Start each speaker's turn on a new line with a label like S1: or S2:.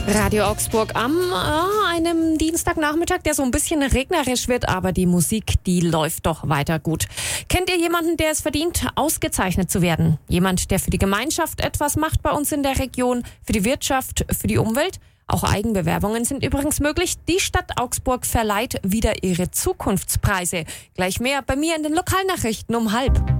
S1: Radio Augsburg am einem Dienstagnachmittag, der so ein bisschen regnerisch wird, aber die Musik, die läuft doch weiter gut. Kennt ihr jemanden, der es verdient, ausgezeichnet zu werden? Jemand, der für die Gemeinschaft etwas macht bei uns in der Region, für die Wirtschaft, für die Umwelt? Auch Eigenbewerbungen sind übrigens möglich. Die Stadt Augsburg verleiht wieder ihre Zukunftspreise. Gleich mehr bei mir in den Lokalnachrichten um 12:30.